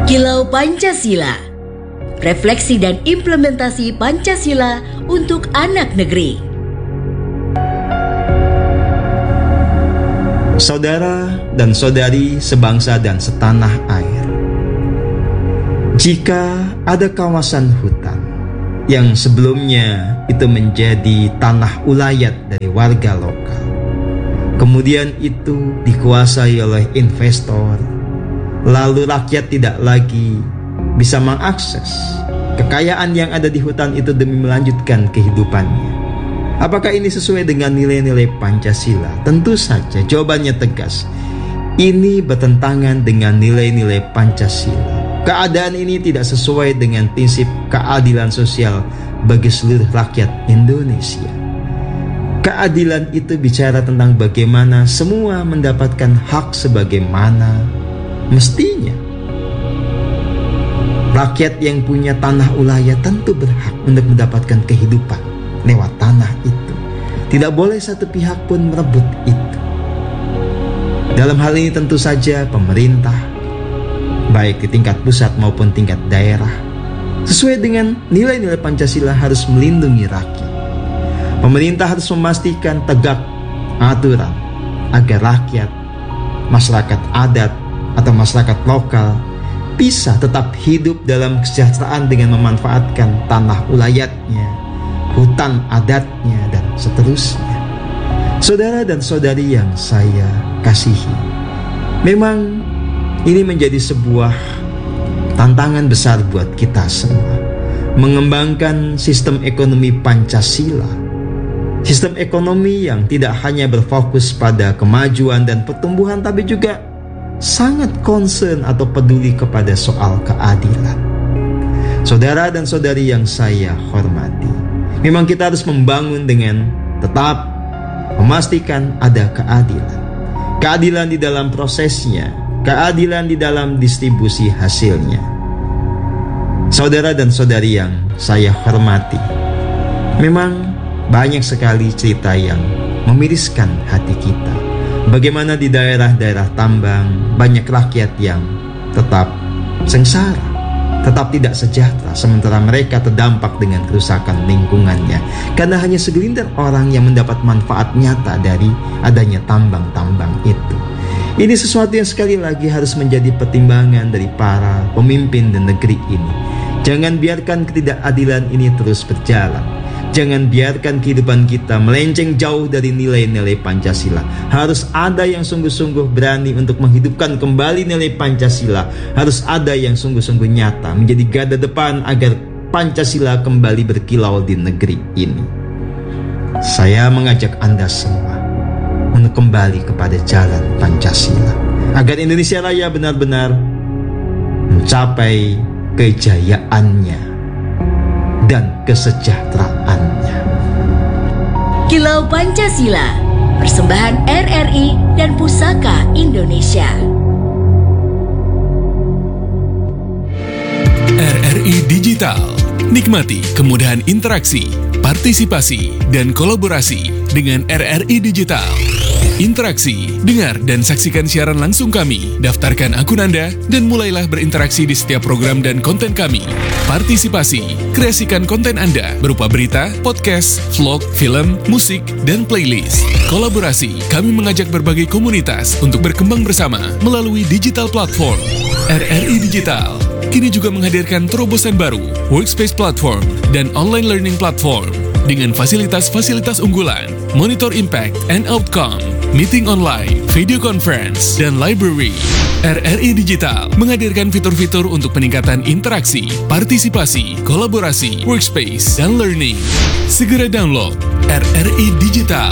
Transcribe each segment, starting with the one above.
Kilau Pancasila, refleksi dan implementasi Pancasila untuk anak negeri. Saudara dan saudari sebangsa dan setanah air, jika ada kawasan hutan yang sebelumnya itu menjadi tanah ulayat dari warga lokal, kemudian itu dikuasai oleh investor, lalu rakyat tidak lagi bisa mengakses kekayaan yang ada di hutan itu demi melanjutkan kehidupannya. Apakah ini sesuai dengan nilai-nilai Pancasila? Tentu saja jawabannya tegas. Ini bertentangan dengan nilai-nilai Pancasila. Keadaan ini tidak sesuai dengan prinsip keadilan sosial bagi seluruh rakyat Indonesia. Keadilan itu bicara tentang bagaimana semua mendapatkan hak sebagaimana mestinya. Rakyat yang punya tanah ulayat tentu berhak untuk mendapatkan kehidupan lewat tanah itu. Tidak boleh satu pihak pun merebut itu. Dalam hal ini tentu saja pemerintah, baik di tingkat pusat maupun tingkat daerah, sesuai dengan nilai-nilai Pancasila harus melindungi rakyat. Pemerintah harus memastikan tegak aturan agar rakyat, masyarakat adat atau masyarakat lokal bisa tetap hidup dalam kesejahteraan dengan memanfaatkan tanah ulayatnya, hutan adatnya, dan seterusnya. Saudara dan saudari yang saya kasihi, memang ini menjadi sebuah tantangan besar buat kita semua, mengembangkan sistem ekonomi Pancasila. Sistem ekonomi yang tidak hanya berfokus pada kemajuan dan pertumbuhan, tapi juga sangat concern atau peduli kepada soal keadilan. Saudara dan saudari yang saya hormati, memang kita harus membangun dengan tetap memastikan ada keadilan. Keadilan di dalam prosesnya, keadilan di dalam distribusi hasilnya. Saudara dan saudari yang saya hormati, memang banyak sekali cerita yang memiriskan hati kita. Bagaimana di daerah-daerah tambang banyak rakyat yang tetap sengsara, tetap tidak sejahtera, sementara mereka terdampak dengan kerusakan lingkungannya karena hanya segelintir orang yang mendapat manfaat nyata dari adanya tambang-tambang itu. Ini sesuatu yang sekali lagi harus menjadi pertimbangan dari para pemimpin di negeri ini. Jangan biarkan ketidakadilan ini terus berjalan. Jangan biarkan kehidupan kita melenceng jauh dari nilai-nilai Pancasila. Harus ada yang sungguh-sungguh berani untuk menghidupkan kembali nilai Pancasila. Harus ada yang sungguh-sungguh nyata menjadi garda depan agar Pancasila kembali berkilau di negeri ini. Saya mengajak Anda semua untuk kembali kepada jalan Pancasila, agar Indonesia Raya benar-benar mencapai kejayaannya dan kesejahteraannya. Kilau Pancasila, persembahan RRI dan Pusaka Indonesia. RRI Digital. Nikmati kemudahan interaksi, partisipasi, dan kolaborasi dengan RRI Digital. Interaksi, dengar dan saksikan siaran langsung kami, daftarkan akun Anda, dan mulailah berinteraksi di setiap program dan konten kami. Partisipasi, kreasikan konten Anda berupa berita, podcast, vlog, film, musik, dan playlist. Kolaborasi, kami mengajak berbagai komunitas untuk berkembang bersama melalui digital platform. RRI Digital kini juga menghadirkan terobosan baru, workspace platform, dan online learning platform dengan fasilitas-fasilitas unggulan, monitor impact and outcome, meeting online, video conference, dan library. RRI Digital menghadirkan fitur-fitur untuk peningkatan interaksi, partisipasi, kolaborasi, workspace, dan learning. Segera download RRI Digital.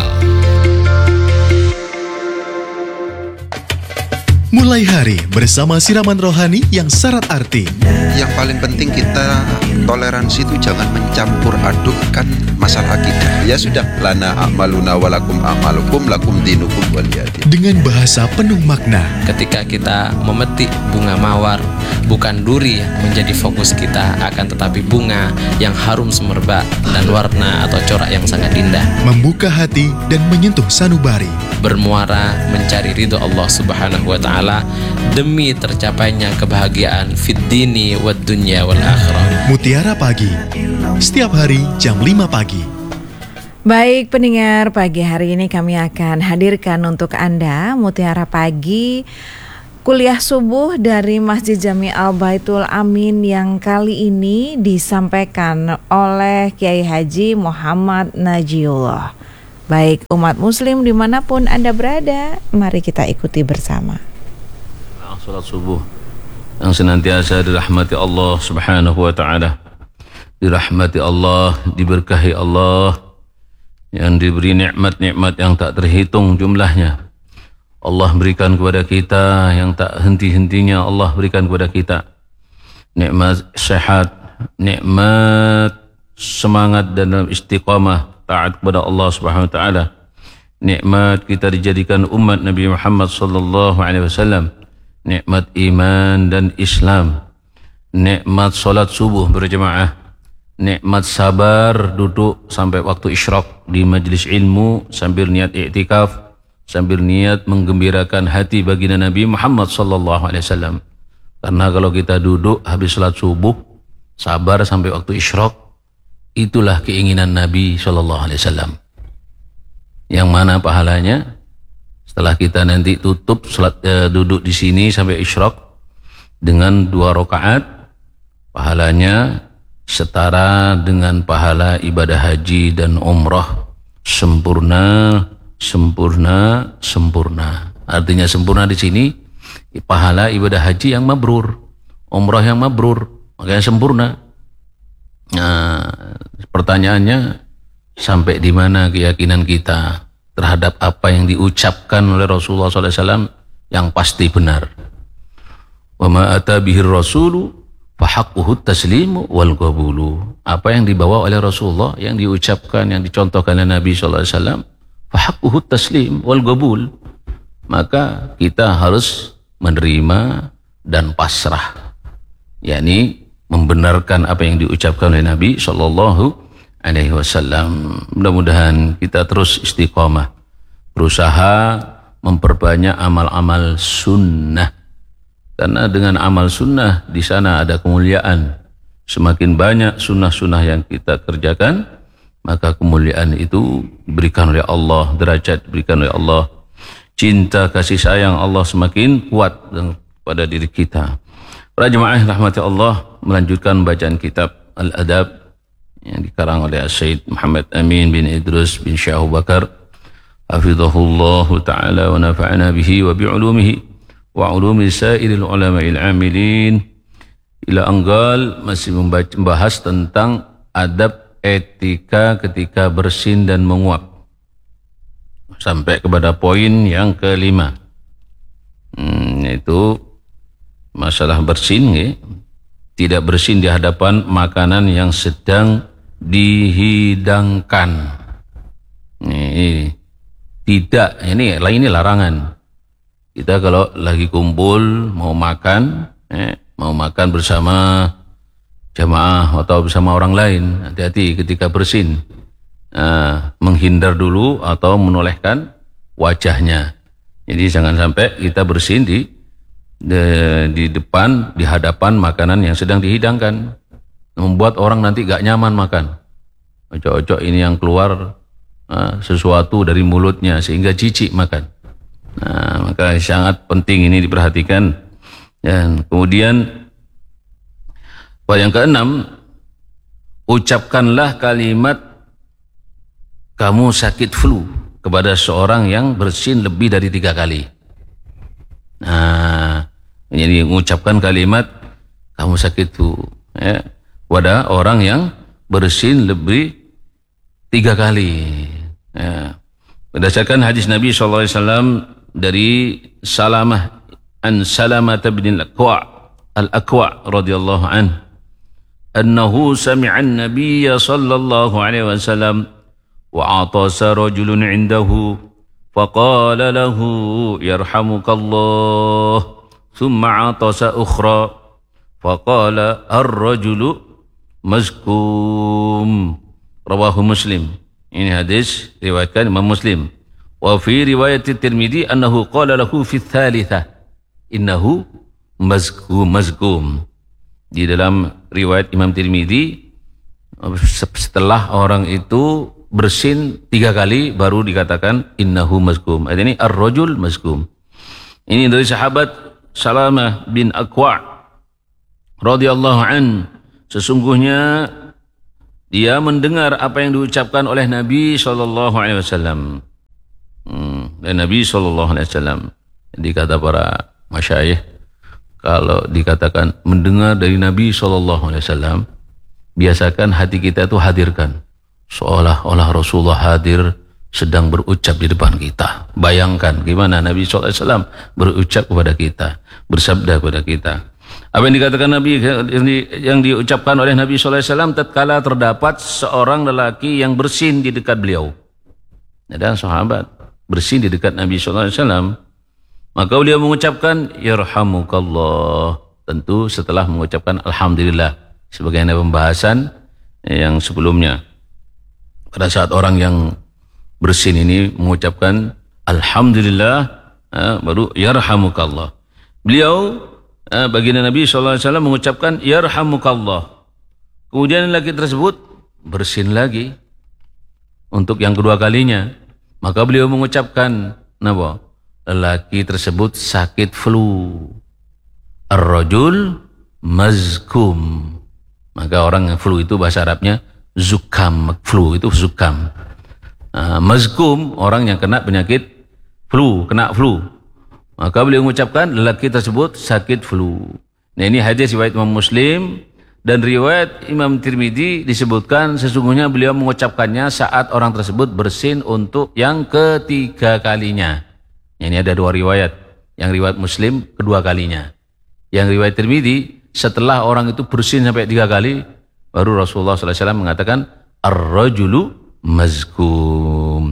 Mulai hari bersama siraman rohani yang syarat arti. Yang paling penting kita toleransi itu jangan mencampur adukkan masalah akidah. Ya sudah, lana a'maluna walakum a'malukum lakum dinukum waliyadin. Dengan bahasa penuh makna. Ketika kita memetik bunga mawar, bukan duri yang menjadi fokus kita, akan tetapi bunga yang harum semerbak dan warna atau corak yang sangat indah. Membuka hati dan menyentuh sanubari. Bermuara mencari ridho Allah Subhanahu wa Ta'ala taala demi tercapainya kebahagiaan fid dini wad dunya wal akhirah. Mutiara Pagi, setiap hari jam 5 pagi. Baik pendengar, pagi hari ini kami akan hadirkan untuk Anda Mutiara Pagi kuliah subuh dari Masjid Jami Al-Baitul Amin yang kali ini disampaikan oleh Kiai Haji Muhammad Najiullah. Baik umat muslim dimanapun Anda berada, mari kita ikuti bersama. Salat subuh yang senantiasa dirahmati Allah subhanahu wa ta'ala, dirahmati Allah, diberkahi Allah, yang diberi nikmat-nikmat yang tak terhitung jumlahnya. Allah berikan kepada kita yang tak henti-hentinya. Allah berikan kepada kita nikmat sehat, nikmat semangat dan istiqamah taat kepada Allah Subhanahu wa taala. Nikmat kita dijadikan umat Nabi Muhammad sallallahu alaihi wasallam. Nikmat iman dan Islam. Nikmat salat subuh berjemaah. Nikmat sabar duduk sampai waktu isyraq di majlis ilmu sambil niat i'tikaf, sambil niat menggembirakan hati baginda Nabi Muhammad sallallahu alaihi wasallam. Karena kalau kita duduk habis salat subuh sabar sampai waktu isyraq, itulah keinginan Nabi sallallahu alaihi wasallam. Yang mana pahalanya setelah kita nanti tutup salat duduk di sini sampai isyraq dengan 2 rakaat, pahalanya setara dengan pahala ibadah haji dan umrah sempurna. Artinya sempurna di sini pahala ibadah haji yang mabrur, umrah yang mabrur, makanya sempurna. Nah, pertanyaannya sampai di mana keyakinan kita terhadap apa yang diucapkan oleh Rasulullah SAW yang pasti benar. Wa ma ata bihir rasulu fahaqquhu taslimu wal qabulu. Apa yang dibawa oleh Rasulullah, yang diucapkan, yang dicontohkan oleh Nabi SAW, fahaqquhu taslim wal qabul, maka kita harus menerima dan pasrah, yakni membenarkan apa yang diucapkan oleh Nabi SAW. Mudah-mudahan kita terus istiqamah, berusaha memperbanyak amal-amal sunnah. Karena dengan amal sunnah di sana ada kemuliaan. Semakin banyak sunnah-sunnah yang kita kerjakan, maka kemuliaan itu diberikan oleh Allah, derajat diberikan oleh Allah, cinta kasih sayang Allah semakin kuat pada diri kita. Para jemaah rahmati Allah, melanjutkan bacaan kitab Al-Adab yang dikarang oleh Syekh Muhammad Amin bin Idrus bin Syekh Abu Bakar hafizahullahu ta'ala wa nafa'ana bihi wa bi'ulumihi wa ulumi sairil ulama'il amilin ila anggal, masih membahas tentang adab etika ketika bersin dan menguap sampai kepada poin yang kelima, yaitu masalah bersin ya. Tidak bersin di hadapan makanan yang sedang dihidangkan. Ini larangan. Kita kalau lagi kumpul mau makan bersama jamaah atau bersama orang lain, hati-hati ketika bersin, menghindar dulu atau menolehkan wajahnya. Jadi jangan sampai kita bersin di depan, di hadapan makanan yang sedang dihidangkan, membuat orang nanti gak nyaman makan. Ojo-ojo ini yang keluar sesuatu dari mulutnya sehingga jijik makan. Nah, maka sangat penting ini diperhatikan. Dan kemudian poin yang keenam, ucapkanlah kalimat kamu sakit flu kepada seorang yang bersin lebih dari 3 kali. Nah, jadi mengucapkan kalimat kamu sakit flu ya, kepada orang yang bersin lebih 3 kali ya. Berdasarkan hadis Nabi SAW dari Salamah bin Al-Aqwa radhiyallahu anhu, annahu sami'a an-nabiy sallallahu alaihi wasallam wa atasa rajulun 'indahu faqala lahu yarhamukallah thumma atasa ukhra faqala ar-rajulu mazkum. Rawahu Muslim. Ini hadis riwayatkan Imam Muslim. Wa fi riwayat Tirmidzi annahu qala lahu fi tsalitsah. innahu mazkum. Di dalam riwayat Imam Tirmidzi, setelah orang itu bersin 3 kali baru dikatakan innahu mazkum. Ini ar-rajul mazkum. Ini dari sahabat Salamah bin Aqwa' radhiyallahu an. Sesungguhnya dia mendengar apa yang diucapkan oleh Nabi SAW. Dan Nabi SAW, jadi kata para masyayikh, kalau dikatakan mendengar dari Nabi SAW, biasakan hati kita itu hadirkan, seolah-olah Rasulullah hadir sedang berucap di depan kita. Bayangkan gimana Nabi SAW berucap kepada kita, bersabda kepada kita. Apa yang dikatakan Nabi, yang diucapkan oleh Nabi SAW tatkala terdapat seorang lelaki yang bersin di dekat beliau. Ada sahabat bersin di dekat Nabi SAW, maka beliau mengucapkan yarhamukallah, tentu setelah mengucapkan alhamdulillah, sebagaimana pembahasan yang sebelumnya. Pada saat orang yang bersin ini mengucapkan alhamdulillah, baru yarhamukallah. Beliau baginda Nabi SAW mengucapkan yarhamukallah. Kemudian lelaki tersebut bersin lagi untuk yang kedua kalinya, maka beliau mengucapkan apa? Lelaki tersebut sakit flu. Ar-rajul mazkum. Maka orang yang flu itu bahasa Arabnya zukam. Flu itu zukam. Mazkum orang yang kena penyakit flu, kena flu. Maka beliau mengucapkan lelaki tersebut sakit flu. Nah, ini hadis riwayat Imam Muslim, dan riwayat Imam Tirmidzi disebutkan sesungguhnya beliau mengucapkannya saat orang tersebut bersin untuk yang ketiga kalinya. Ini ada 2 riwayat. Yang riwayat Muslim kedua kalinya. Yang riwayat Tirmidzi setelah orang itu bersin sampai 3 kali, baru Rasulullah SAW mengatakan ar-rajulu mazkum.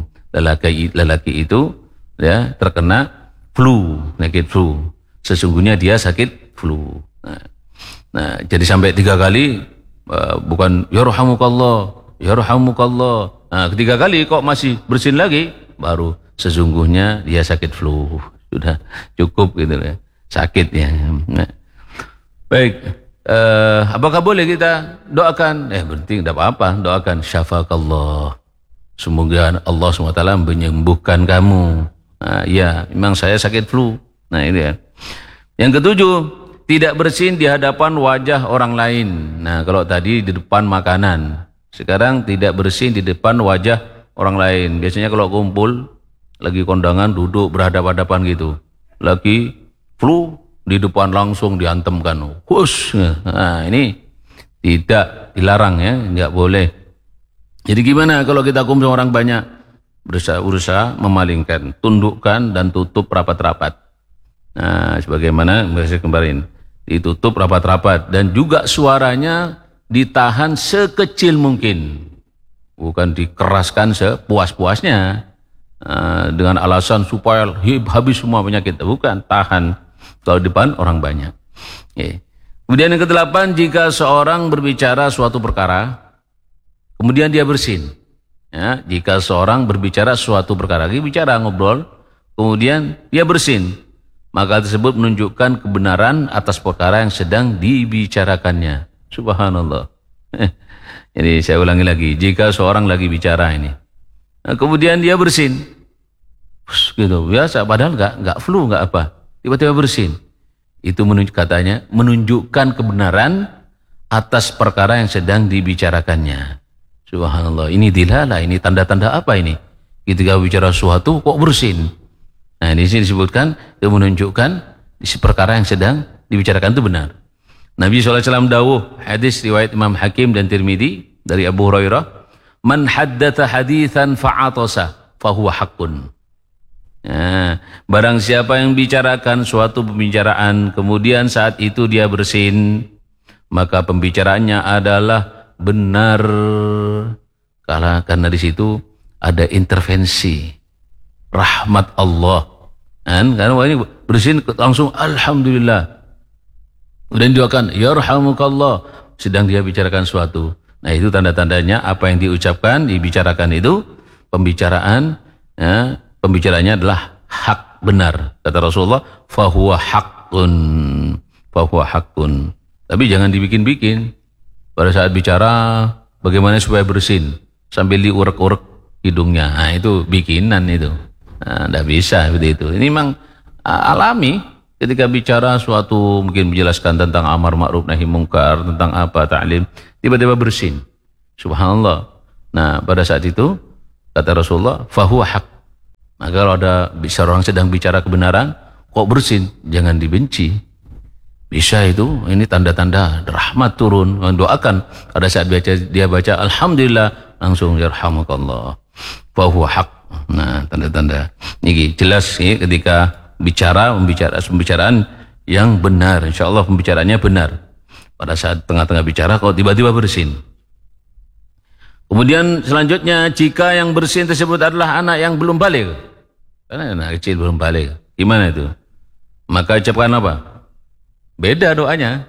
Lelaki itu ya terkena flu, penyakit flu. Sesungguhnya dia sakit flu. Nah, jadi sampai 3 kali, bukan yarhamukallah, yarhamukallah. Nah, ketiga kali kok masih bersin lagi, baru sesungguhnya dia sakit flu. Sudah cukup gitu ya, sakit ya. Nah, baik, apakah boleh kita doakan? Berarti tidak apa-apa, doakan syafakallah, semoga Allah SWT menyembuhkan kamu. Ya, memang saya sakit flu. Nah, ini ya. Yang ketujuh, tidak bersin di hadapan wajah orang lain. Nah, kalau tadi di depan makanan, sekarang tidak bersin di depan wajah orang lain. Biasanya kalau kumpul lagi kondangan duduk berhadapan-hadapan gitu, lagi flu di depan langsung diantemkan, hush. Nah, ini tidak, dilarang ya, nggak boleh. Jadi gimana kalau kita kumpul orang banyak? Berusaha memalingkan, tundukkan dan tutup rapat-rapat. Nah, sebagaimana saya kemarin, ditutup rapat-rapat dan juga suaranya ditahan sekecil mungkin, bukan dikeraskan sepuas-puasnya dengan alasan supaya habis semua penyakit, bukan, tahan kalau di depan orang banyak. Kemudian yang ke-8, jika seorang berbicara suatu perkara kemudian dia bersin. Ya, jika seorang berbicara suatu perkara, lagi bicara ngobrol, kemudian dia bersin, maka tersebut menunjukkan kebenaran atas perkara yang sedang dibicarakannya. Subhanallah. Jadi saya ulangi lagi, jika seorang lagi bicara ini, nah, kemudian dia bersin, gitu biasa, padahal nggak flu, nggak apa, tiba-tiba bersin, itu menunjukkan kebenaran atas perkara yang sedang dibicarakannya. Subhanallah, ini dilalah, ini tanda-tanda apa ini? Ketika bicara sesuatu kok bersin. Nah, di sini disebutkan itu menunjukkan perkara yang sedang dibicarakan itu benar. Nabi SAW dawuh, hadis riwayat Imam Hakim dan Tirmidzi dari Abu Hurairah, man haddatha hadithan fa'atasa fahuwa haqqun. Nah, barang siapa yang bicarakan suatu pembicaraan kemudian saat itu dia bersin, maka pembicaraannya adalah benar. Karena di situ ada intervensi rahmat Allah. Karena ini bersin langsung alhamdulillah. Kemudian didoakan yarhamukallah, sedang dia bicarakan suatu. Nah, itu tanda-tandanya apa yang diucapkan, dibicarakan itu pembicaraannya adalah hak, benar. Kata Rasulullah, fahuwa haq. haqqun. Tapi jangan dibikin-bikin. Pada saat bicara, bagaimana supaya bersin sambil diurek-urek hidungnya. Nah, itu bikinan itu. Nah, tidak bisa seperti itu. Ini memang alami ketika bicara suatu mungkin menjelaskan tentang amar ma'ruf nahi mungkar, tentang apa ta'lim, tiba-tiba bersin. Subhanallah. Nah, pada saat itu kata Rasulullah, fahuwa haq. Nah, kalau ada orang sedang bicara kebenaran, kok bersin, jangan dibenci. Bisa itu, ini tanda-tanda rahmat turun. Doakan pada saat dia baca alhamdulillah, langsung yarhamukallah. Fahuwa haq. Nah, tanda-tanda ini jelas ya, ketika pembicaraan yang benar, insyaallah pembicaraannya benar. Pada saat tengah-tengah bicara kok tiba-tiba bersin. Kemudian selanjutnya, jika yang bersin tersebut adalah anak yang belum baligh, karena anak kecil belum baligh, gimana itu? Maka ucapkan apa? Beda doanya.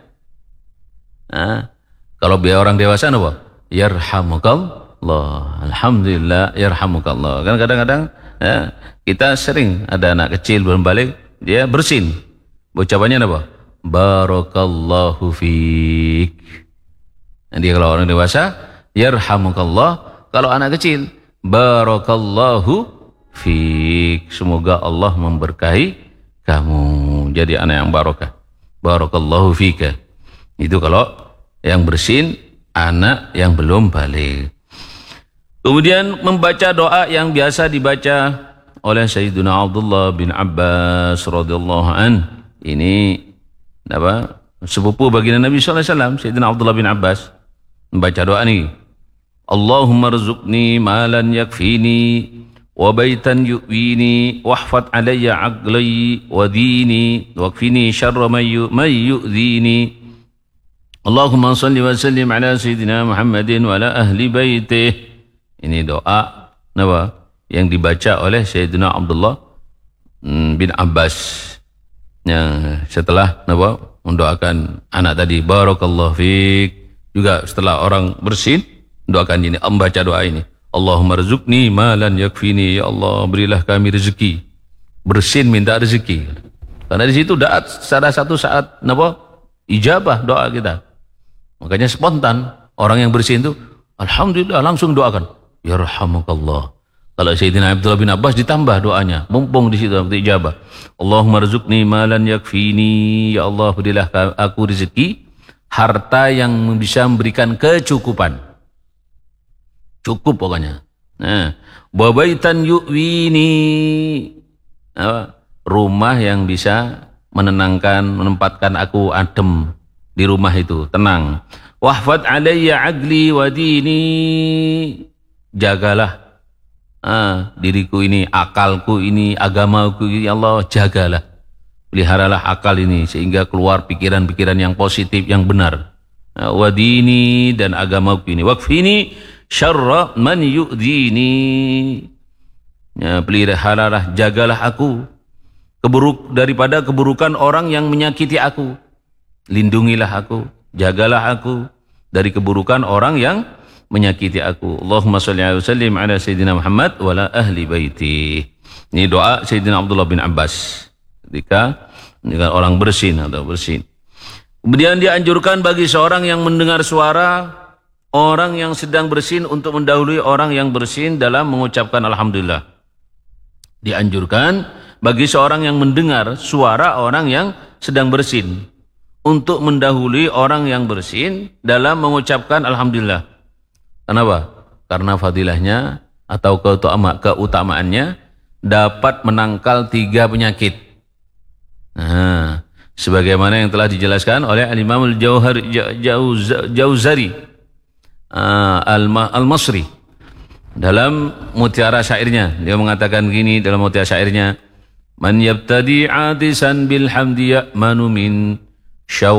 Nah, kalau biar orang dewasa apa? Yarhamukallah. Alhamdulillah yarhamukallah. Kan kadang-kadang ya, kita sering ada anak kecil belum balik, dia bersin. Ucapannya apa? Barakallahu fiik. Nanti kalau orang dewasa yarhamukallah. Kalau anak kecil barakallahu fiik. Semoga Allah memberkahi kamu. Jadi anak yang barokah. Barakallahu fika. Itu kalau yang bersin anak yang belum balik. Kemudian membaca doa yang biasa dibaca oleh Sayyidina Abdullah bin Abbas radhiyallahu an. Ini apa? Sepupu baginda Nabi sallallahu alaihi wasallam, Sayyidina Abdullah bin Abbas membaca doa ini. Allahumma rzuqni malan yakfini wa baitan yu'wini wahfad alayya aqli wa dini wakfini syarra man yu'dhini. Allahumma salli wa sallim ala sayyidina Muhammadin wa ala ahli baitih. Ini doa yang dibaca oleh Sayyidina Abdullah bin Abbas yang setelah mendoakan anak tadi barakallahu fiik. Juga setelah orang bersin doakan ini, membaca doa ini. Allahumma rzuqni malan yakfini, ya Allah berilah kami rezeki. Bersin minta rezeki. Karena di situ ada satu saat ijabah doa kita. Makanya spontan orang yang bersin itu alhamdulillah langsung doakan yarhamukallah. Kalau Sayyidina Abdullah bin Abbas ditambah doanya, mumpung di situ waktu ijabah. Allahumma rzuqni malan yakfini, ya Allah berilah aku rezeki, harta yang bisa memberikan kecukupan. Cukup pokoknya. Nah, wabaitan yu'wini, rumah yang bisa menempatkan aku adem di rumah itu, tenang. Wahfad alayya aqli wa dini, jagalah diriku ini, akalku ini, agamaku ini, ya Allah jagalah. Peliharalah akal ini sehingga keluar pikiran-pikiran yang positif, yang benar. Wa dini, dan agamaku ini. Wakfini syarra man yu'dhini, ya, peliharalah, jagalah aku daripada keburukan orang yang menyakiti aku. Lindungilah aku, jagalah aku dari keburukan orang yang menyakiti aku. Allahumma shalli wa sallim ala sayyidina Muhammad wa ala ahli baiti. Ini doa Sayyidina Abdullah bin Abbas ketika orang bersin atau bersin. Kemudian dianjurkan bagi seorang yang mendengar suara orang yang sedang bersin untuk mendahului orang yang bersin dalam mengucapkan alhamdulillah. Dianjurkan bagi seorang yang mendengar suara orang yang sedang bersin untuk mendahului orang yang bersin dalam mengucapkan alhamdulillah. Kenapa? Karena fadilahnya atau keutamaannya dapat menangkal 3 penyakit. Nah, sebagaimana yang telah dijelaskan oleh Al-Imam Al-Jauzari Al-Masri dalam mutiara syairnya. Dia mengatakan gini dalam mutiara syairnya, man yabtadi 'atisan bil hamdi ya'manu min